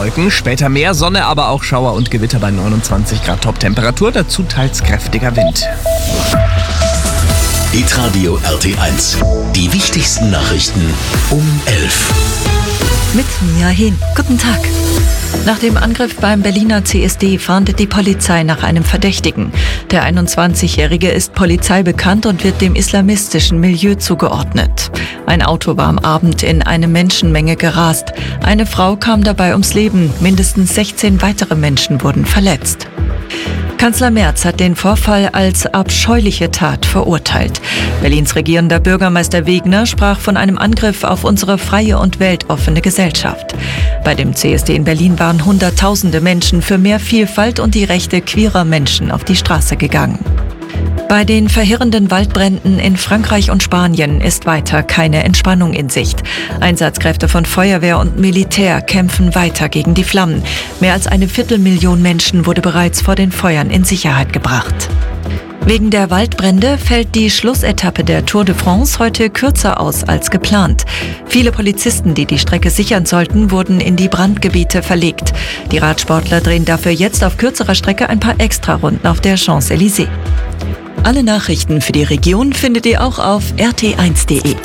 Wolken, später mehr Sonne, aber auch Schauer und Gewitter bei 29 Grad Top-Temperatur, dazu teils kräftiger Wind. Hitradio RT1. Die wichtigsten Nachrichten um 11. Mit Mia Hehn. Guten Tag. Nach dem Angriff beim Berliner CSD fahndet die Polizei nach einem Verdächtigen. Der 21-Jährige ist polizeibekannt und wird dem islamistischen Milieu zugeordnet. Ein Auto war am Abend in eine Menschenmenge gerast. Eine Frau kam dabei ums Leben. Mindestens 16 weitere Menschen wurden verletzt. Kanzler Merz hat den Vorfall als abscheuliche Tat verurteilt. Berlins regierender Bürgermeister Wegner sprach von einem Angriff auf unsere freie und weltoffene Gesellschaft. Bei dem CSD in Berlin waren Hunderttausende Menschen für mehr Vielfalt und die Rechte queerer Menschen auf die Straße gegangen. Bei den verheerenden Waldbränden in Frankreich und Spanien ist weiter keine Entspannung in Sicht. Einsatzkräfte von Feuerwehr und Militär kämpfen weiter gegen die Flammen. Mehr als 250.000 Menschen wurde bereits vor den Feuern in Sicherheit gebracht. Wegen der Waldbrände fällt die Schlussetappe der Tour de France heute kürzer aus als geplant. Viele Polizisten, die die Strecke sichern sollten, wurden in die Brandgebiete verlegt. Die Radsportler drehen dafür jetzt auf kürzerer Strecke ein paar Extrarunden auf der Champs-Élysées. Alle Nachrichten für die Region findet ihr auch auf rt1.de.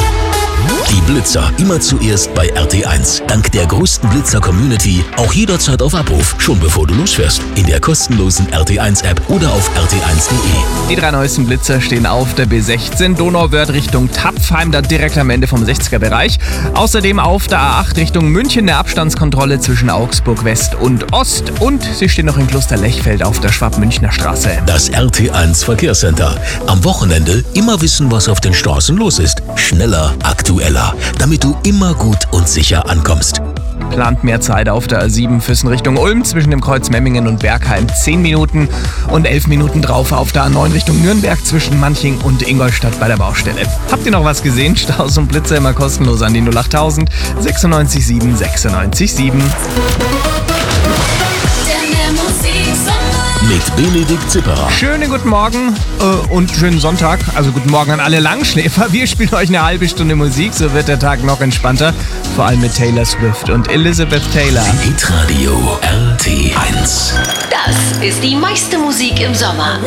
Die Blitzer immer zuerst bei RT1. Dank der größten Blitzer-Community auch jederzeit auf Abruf, schon bevor du losfährst. In der kostenlosen RT1-App oder auf rt1.de. Die 3 neuesten Blitzer stehen auf der B16 Donauwörth Richtung Tapfheim, da direkt am Ende vom 60er-Bereich. Außerdem auf der A8 Richtung München eine Abstandskontrolle zwischen Augsburg West und Ost. Und sie stehen noch in Kloster-Lechfeld auf der Schwab-Münchner Straße. Das RT1 Verkehrscenter. Am Wochenende immer wissen, was auf den Straßen los ist. Schneller, aktueller, damit du immer gut und sicher ankommst. Plant mehr Zeit auf der A7 Füssen Richtung Ulm zwischen dem Kreuz Memmingen und Bergheim 10 Minuten und 11 Minuten drauf auf der A9 Richtung Nürnberg zwischen Manching und Ingolstadt bei der Baustelle. Habt ihr noch was gesehen? Staus und Blitze immer kostenlos an die 08000 96 7 96 7. Mit Benedikt Zipperer. Schönen guten Morgen und schönen Sonntag. Also guten Morgen an alle Langschläfer. Wir spielen euch eine halbe Stunde Musik, so wird der Tag noch entspannter. Vor allem mit Taylor Swift und Elizabeth Taylor. Hitradio RT1. Das ist die meiste Musik im Sommer.